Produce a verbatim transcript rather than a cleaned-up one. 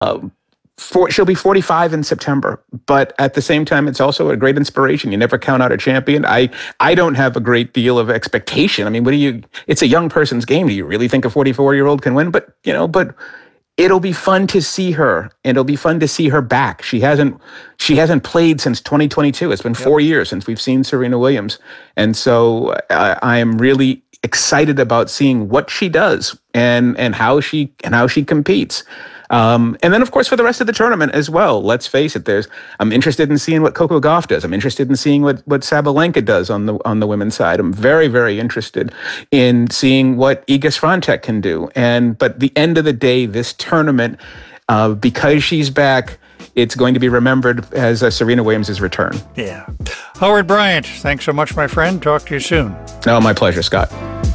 Um, For, she'll be forty-five in September, but at the same time, it's also a great inspiration. You never count out a champion. I, I don't have a great deal of expectation. I mean, what do you, it's a young person's game. Do you really think a forty-four year old can win? But, you know, but it'll be fun to see her, and it'll be fun to see her back. She hasn't, she hasn't played since twenty twenty-two. It's been four yep. years since we've seen Serena Williams. And so I, I am really excited about seeing what she does and, and how she, and how she competes. Um, and then, of course, for the rest of the tournament as well, let's face it, there's, I'm interested in seeing what Coco Gauff does. I'm interested in seeing what, what Sabalenka does on the, on the women's side. I'm very, very interested in seeing what Iga Swiatek can do. And, but the end of the day, this tournament, uh, because she's back, it's going to be remembered as uh, Serena Williams' return. Yeah. Howard Bryant, thanks so much, my friend. Talk to you soon. Oh, my pleasure, Scott.